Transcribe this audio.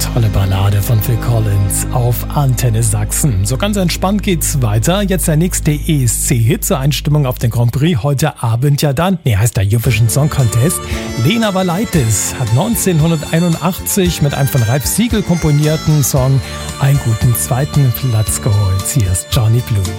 Tolle Ballade von Phil Collins auf Antenne Sachsen. So ganz entspannt geht's weiter. Jetzt der nächste ESC-Hit zur Einstimmung auf den Grand Prix heute Abend ja dann. Heißt der Eurovision Song Contest. Lena Valaitis hat 1981 mit einem von Ralf Siegel komponierten Song einen guten zweiten Platz geholt. Hier ist Johnny Blue.